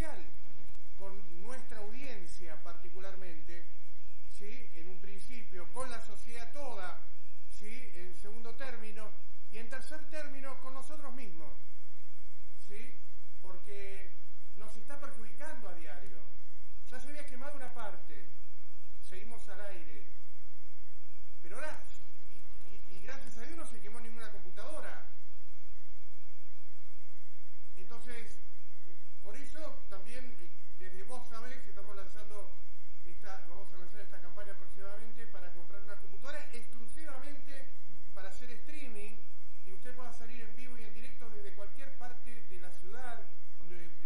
social con nuestra audiencia particularmente, ¿sí? En un principio, con la sociedad toda, ¿sí? En segundo término, y en tercer término con nosotros mismos, ¿sí? Porque nos está perjudicando a diario. Ya se había quemado una parte, seguimos al aire, pero ahora, y gracias a Dios no se quemó ninguna computadora. Entonces, por eso también, desde Vos Sabés, vamos a lanzar esta campaña próximamente para comprar una computadora exclusivamente para hacer streaming y usted pueda salir en vivo y en directo desde cualquier parte de la ciudad, donde